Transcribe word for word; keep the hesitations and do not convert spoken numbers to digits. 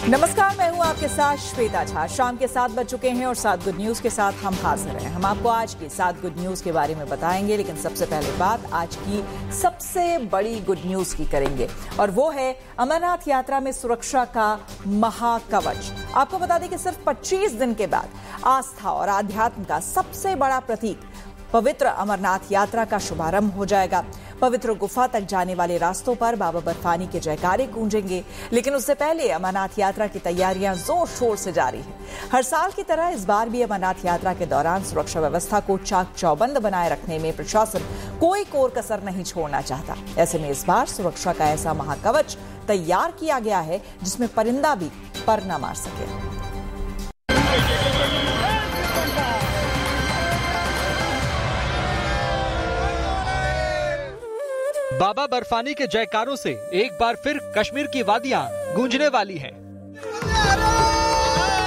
नमस्कार, मैं हूं आपके साथ श्वेता झा। शाम के सात बज चुके हैं और सात गुड न्यूज के साथ हम हाजिर हैं। हम आपको आज की सात गुड न्यूज के बारे में बताएंगे, लेकिन सबसे पहले बात आज की सबसे बड़ी गुड न्यूज की करेंगे और वो है अमरनाथ यात्रा में सुरक्षा का महाकवच। आपको बता दें कि सिर्फ पच्चीस दिन के बाद आस्था और आध्यात्म का सबसे बड़ा प्रतीक पवित्र अमरनाथ यात्रा का शुभारंभ हो जाएगा। पवित्र गुफा तक जाने वाले रास्तों पर बाबा बर्फानी के जयकारे गूंजेंगे, लेकिन उससे पहले अमरनाथ यात्रा की तैयारियां जोर शोर से जारी है। हर साल की तरह इस बार भी अमरनाथ यात्रा के दौरान सुरक्षा व्यवस्था को चाक चौबंद बनाए रखने में प्रशासन कोई कोर कसर नहीं छोड़ना चाहता। ऐसे में इस बार सुरक्षा का ऐसा महाकवच तैयार किया गया है जिसमें परिंदा भी पर न मार सके। बाबा बर्फानी के जयकारों से एक बार फिर कश्मीर की वादियां गूंजने वाली हैं।